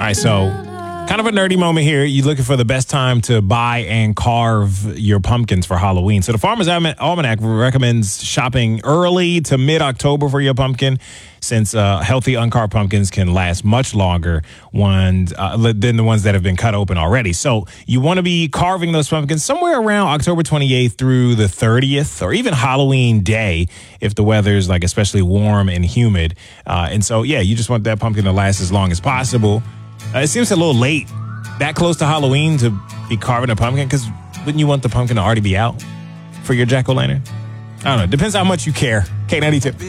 right, so kind of a nerdy moment here. You're looking for the best time to buy and carve your pumpkins for Halloween. So the Farmer's Almanac recommends shopping early to mid-October for your pumpkin, since healthy uncarved pumpkins can last much longer than the ones that have been cut open already. So you want to be carving those pumpkins somewhere around October 28th through the 30th, or even Halloween Day if the weather's like especially warm and humid. And so, yeah, you just want that pumpkin to last as long as possible. It seems a little late, that close to Halloween, to be carving a pumpkin, because wouldn't you want the pumpkin to already be out for your jack-o'-lantern? I don't know. Depends how much you care. K92.